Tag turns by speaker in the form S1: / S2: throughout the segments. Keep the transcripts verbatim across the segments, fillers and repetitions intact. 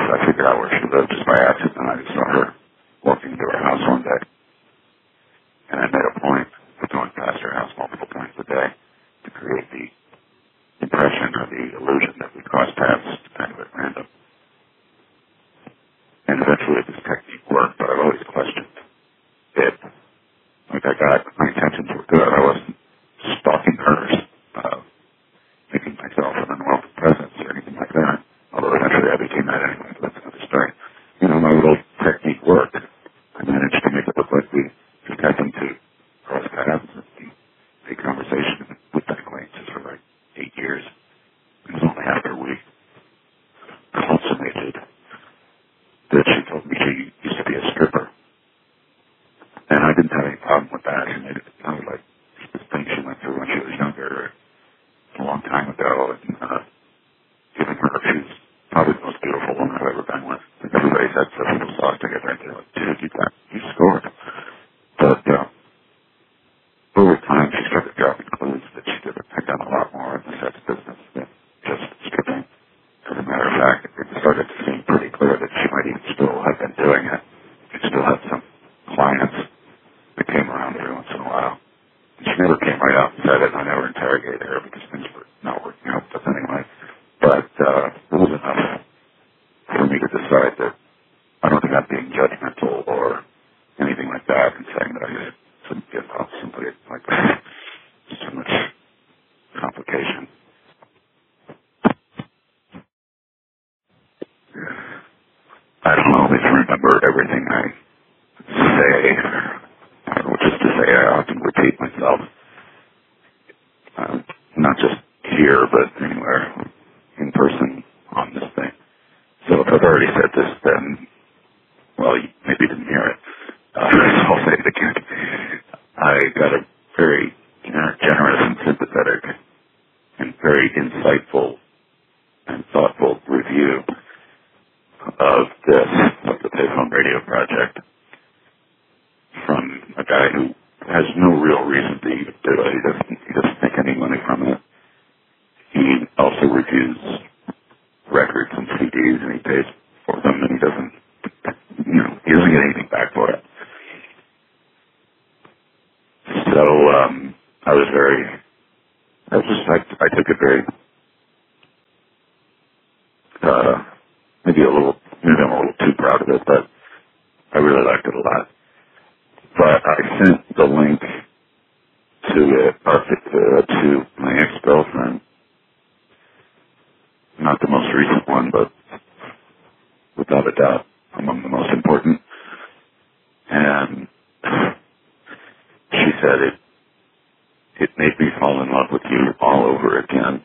S1: I figured out where she lived just by accident. I just saw her walking into her house one day. And I made a point of going past her house multiple times a day to create the impression or the illusion that we crossed paths kind of at random. And eventually this technique worked, but I've always questioned it. Like I got, my intentions were good. I wasn't stalking hers, uh, making myself an unwelcome presence or anything like that. Although eventually I became that anyway, but that's another story. You know, my little technique worked. I managed to make it look like we just happened to cross paths and make conversation with that acquaintances for like eight years. It was only after we consummated that she told me she used to be a stripper. And I didn't have any problem with that. She made it sound like this thing she went through when she was younger, a long time ago, and uh, giving her, she was probably the most beautiful woman I've ever been with. And everybody said so. People saw us together and they're like, dude, you got, you scored. But uh, over time, she started dropping clues that she could have picked on a lot more in the sex business than just stripping. As a matter of fact, it started to seem pretty clear that she might even still have been doing it. She still had some clients that came around every once in a while. And she never came right out and said it, and I never interrogated her because things were not working out with us anyway. But uh, it was enough for me to decide that I don't think I'm being judgmental or anything like that and saying that I shouldn't give up somebody like that. It's too much complication. I don't always remember everything I say. I don't know, just to say I often repeat myself. Uh, not just here, but anywhere in person on this thing. So if I've already said this, then, well, you maybe didn't hear it. Uh, so I'll say it again. I got a very generous and sympathetic and very insightful and thoughtful review of this, of the Payphone Radio Project, from a guy who has no real reason to even do it. He doesn't, he doesn't make any money from it. He also reviews records and C Ds, and he pays for them, and he doesn't, you know, he doesn't get anything back for it. So um, I was very, I was just, I, I took it very, uh, maybe a little, maybe I'm a little too proud of it, but I really liked it a lot. But I sent the link to it, uh, to my ex-girlfriend, not the most recent one, but without a doubt among the most important. And she said it, it made me fall in love with you all over again.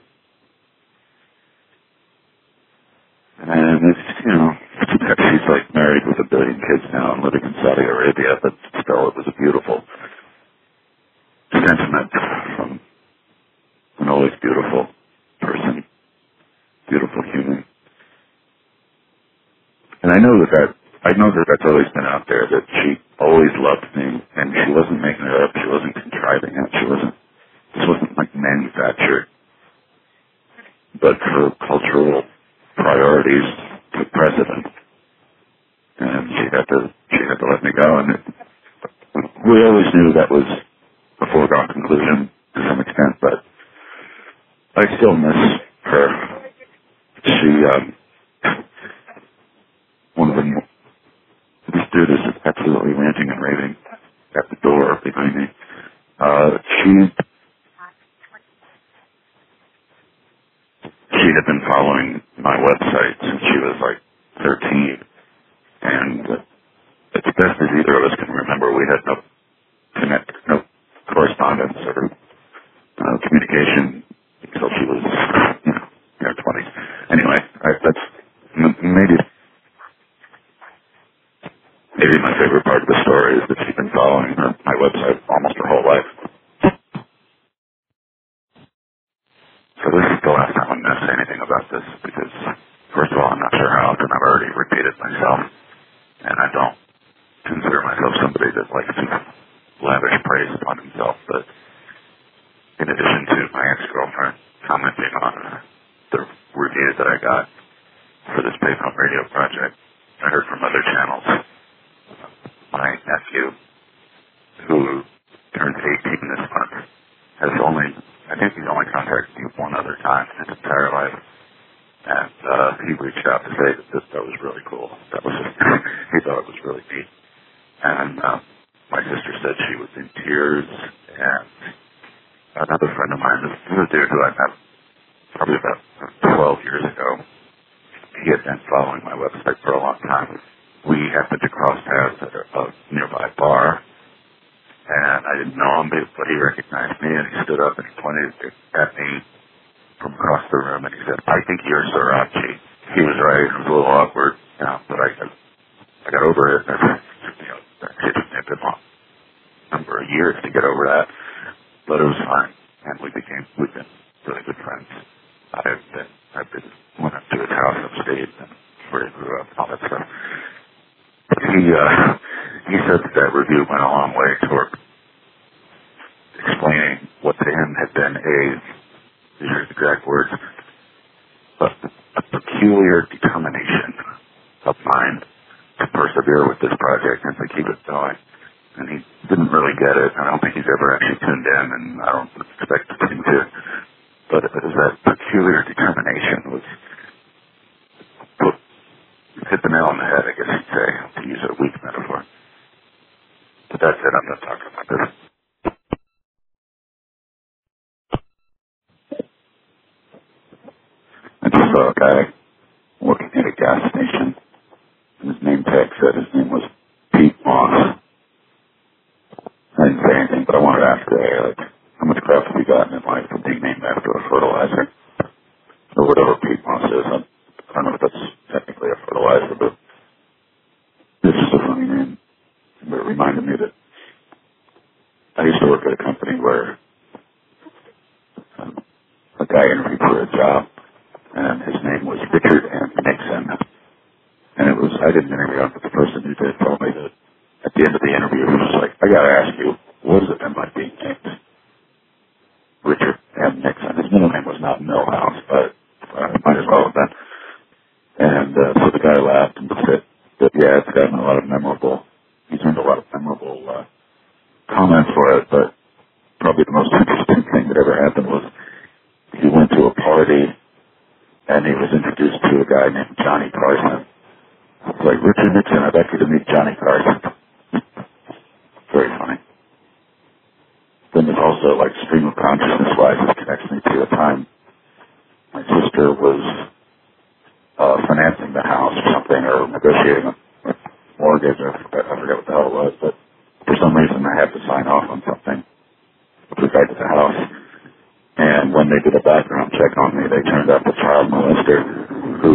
S1: And it's, you know, she's like married with a billion kids now and living in Saudi Arabia, but still it was a beautiful sentiment from an always beautiful person, beautiful human. And I know that that, I know that that's always been out there, that she always loved me, and she wasn't making it up, she wasn't contriving it, she wasn't, this wasn't like manufactured, but her cultural priorities took precedent, and she had to she had to let me go. And it, we always knew that was a foregone conclusion to some extent, but I still miss her. She, um, one of them, this dude is absolutely ranting and raving at the door behind me. Uh, she. She had been following my website since she was like thirteen, and it's best as either of us can remember, we had no connect, no correspondence or uh, communication until she was, you know, in her twenties. Anyway, I, that's maybe maybe my favorite part of the story is that she's been following her, my website almost her whole life. So this is the last time I'm going to say anything about this because, first of all, I'm not sure how often I've already repeated myself, and I don't consider myself somebody that likes to lavish praise upon himself, but in addition to my ex-girlfriend commenting on the review that I got for this Wave Home Radio Project. I heard from other channels. My nephew, who turned eighteen this month, has only, I think he's only contacted me one other time in his entire life. And uh, he reached out to say that this, that was really cool. That was just, he thought it was really neat. And uh, my sister said she was in tears. And another friend of mine, this is a dude who I met probably about twelve years ago. He had been following my website for a long time. We happened to cross paths at a, a nearby bar. And I didn't know him, but he recognized me, and he stood up and he pointed at me from across the room, and he said, "I think you're Sorachi." He was right. It was a little awkward, you know, but I, I got over it. And, you know, it took a long number of years to get over that, but it was fine, and we became, we've been really good friends. I've been, I've been, went up to his house upstate, and where he grew up, and all that stuff. He, uh, he said that that review went a long way toward explaining what to him had been a, these are the exact words, a, a peculiar determination of mine to persevere with this project and to keep it going. And he didn't really get it. I don't think he's ever actually tuned in, and I don't expect him to. But it was that peculiar determination was put, hit the nail on the head, I guess you'd say, to use a weak metaphor. But that's it. I'm not talking about this. I just saw a guy working at a gas station, and his name tag said his name was Pete Moss. I didn't say anything, but I wanted to ask the guy, like, how much crap have you gotten in life for being named after a fertilizer? Or whatever Pete Moss is. I, I don't know if that's technically a fertilizer, but it's just a funny name. But it reminded me that I used to work at a company where um, a guy interviewed for a job, and his name was Richard M. Nixon. And it was, I didn't interview him, but the person who did told me that at the end of the interview, he was like, "I got to ask you, what does it been like being named Richard M. Nixon?" His middle name was not Millhouse, but uh, might as well have been. And uh, so the guy laughed and said that, yeah, it's gotten a lot of memorable, he's earned a lot of memorable uh, comments for it, but probably the most interesting thing that ever happened was he went to a party and he was introduced to a guy named Johnny Carson. It's like, "Richard Nixon, I'd like you to meet Johnny Carson." Very funny. Then there's also, like, stream of consciousness-wise, it connects me to a time my sister was uh, financing the house or something, or negotiating a mortgage, or I forget, I forget what the hell it was, but for some reason I had to sign off on something with regard to the house. And when they did a background check on me, they turned up a child molester who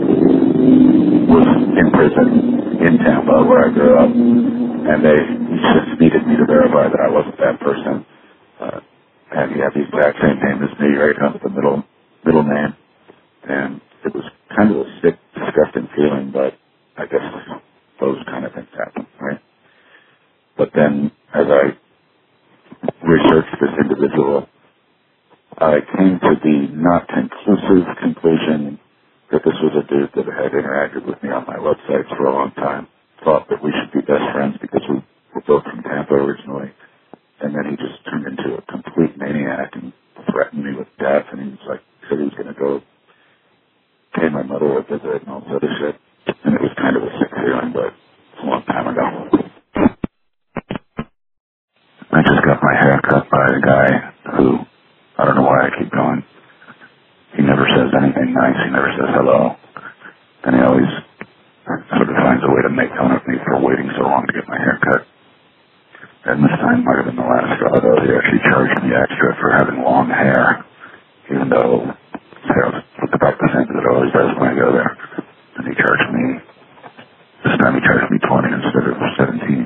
S1: was in prison in Tampa, where I grew up. And they just needed me to verify that I wasn't that person. Uh, and he had the exact same name as me, right up the middle middle name. And it was kind of a sick, disgusting feeling, but I guess those kind of things happen, right? But then, as I researched this individual, I came to the not conclusive conclusion that this was a dude that had interacted with me on my websites for a long time, thought that we should be best friends because we were both from Tampa originally, and then he just turned into a complete maniac and threatened me with death, and he was like, said he was going to go pay my mother a visit and all this other shit, and it was kind of a sick feeling, but it's a long time ago. I just got my hair cut by a guy who, I don't know why I keep going. He never says anything nice. He never says hello. And he always sort of finds a way to make fun of me for waiting so long to get my hair cut. And this time might have been the last straw, though. He actually charged me extra for having long hair, even though his hair looked about the same as it always does when I go there. And he charged me, this time he charged me twenty instead of seventeen.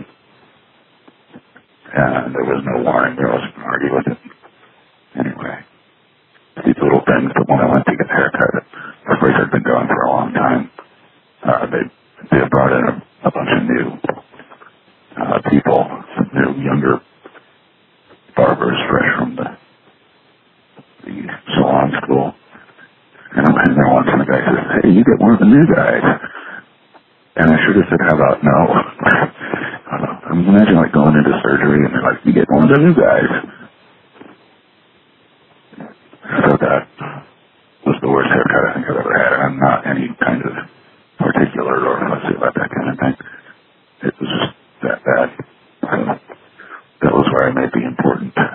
S1: And there was no warning there. I wasn't going to argue with it. Anyway, these little things, but when I went to get a haircut, the place had been going for a long time. Uh, they, they had brought in a, a bunch of new uh, people, some new younger barbers fresh from the, the salon school. And I'm in there once and the guy says, "Hey, hey, you get one of the new guys. And I should have said, how about no? uh, I mean, imagine like going into surgery and they're like, you get one of the new guys.